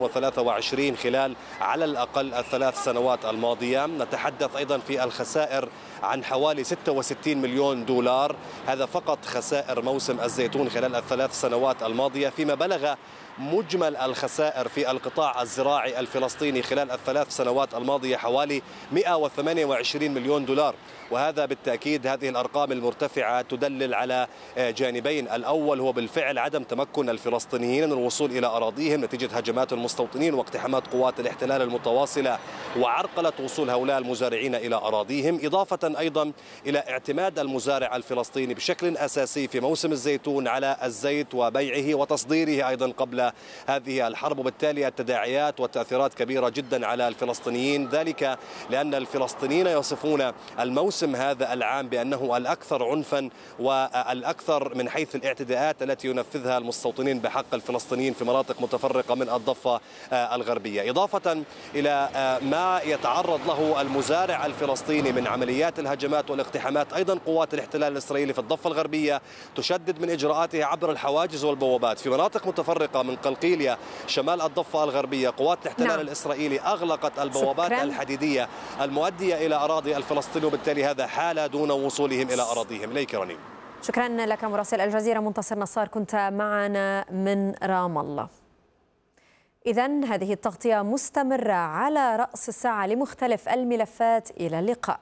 2023 خلال على الأقل الثلاث سنوات الماضية. نتحدث أيضا في الخسائر عن حوالي 66 مليون دولار، هذا فقط خسائر موسم الزيتون خلال الثلاث سنوات الماضية، فيما بلغ مجمل الخسائر في القطاع الزراعي الفلسطيني خلال الثلاث سنوات الماضية حوالي 128 مليون دولار. وهذا بالتأكيد هذه الأرقام المرتفعة تدلل على جانبين، الأول هو بالفعل عدم تمكن الفلسطينيين من الوصول إلى أراضيهم نتيجة هجمات المستوطنين واقتحامات قوات الاحتلال المتواصلة وعرقلة وصول هؤلاء المزارعين إلى أراضيهم، إضافة أيضا إلى اعتماد المزارع الفلسطيني بشكل أساسي في موسم الزيتون على الزيت وبيعه وتصديره أيضا قبل هذه الحرب، وبالتالي التداعيات والتأثيرات كبيرة جدا على الفلسطينيين، ذلك لأن الفلسطينيين يصفون الموسم هذا العام بأنه الأكثر عنفا والأكثر من حيث الاعتداءات التي ينفذها المستوطنين بحق الفلسطينيين في مناطق متفرقة من الضفة الغربية، إضافة إلى ما يتعرض له المزارع الفلسطيني من عمليات الهجمات والاقتحامات. أيضا قوات الاحتلال الإسرائيلي في الضفة الغربية تشدد من إجراءاتها عبر الحواجز والبوابات في مناطق متفرقة من قلقيلية شمال الضفة الغربية. قوات الاحتلال الإسرائيلي أغلقت البوابات الحديدية المؤدية إلى أراضي الفلسطينيين، وبالتالي هذا حال دون وصولهم إلى أراضيهم. إليك رنيم. شكرا لك مراسل الجزيرة منتصر نصار، كنت معنا من رام الله. إذن هذه التغطية مستمرة على رأس الساعة لمختلف الملفات. إلى اللقاء.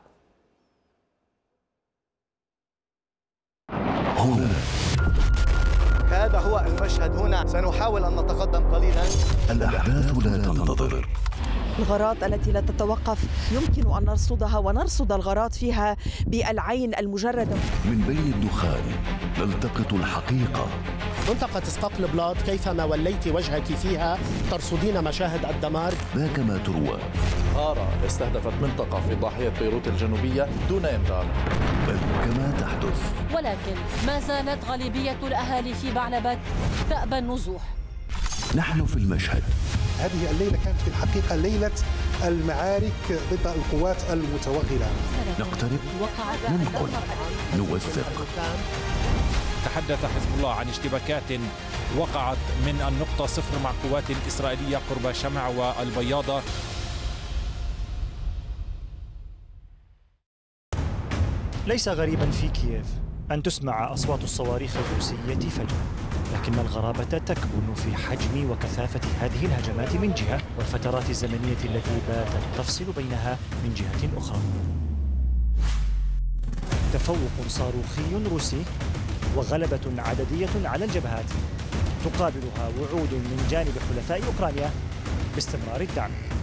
هنا هذا هو المشهد، هنا سنحاول أن نتقدم قليلا. الأحداث لا تنتظر، الغارات التي لا تتوقف يمكن أن نرصدها ونرصد الغارات فيها بالعين المجردة. من بين الدخان نلتقط الحقيقة. منطقة اسقاط البلاط كيفما وليت وجهك فيها ترصدين مشاهد الدمار. ذاك ما تروى. غارة استهدفت منطقة في ضاحية بيروت الجنوبية دون إنذار. بل كما تحدث. ولكن ما زالت غالبية الأهالي في بعلبك تأبى النزوح. نحن في المشهد. هذه الليلة كانت في الحقيقة ليلة المعارك ضد القوات المتوغلة. نقترب، ننقل، نوثق. تحدث حزب الله عن اشتباكات وقعت من النقطة 0 مع قوات إسرائيلية قرب شمع والبياضة. ليس غريبا في كييف أن تسمع أصوات الصواريخ الروسية فجأة، لكن الغرابة تكمن في حجم وكثافة هذه الهجمات من جهة، والفترات الزمنية التي باتت تفصل بينها من جهة أخرى. تفوق صاروخي روسي وغلبة عددية على الجبهات تقابلها وعود من جانب حلفاء أوكرانيا باستمرار الدعم.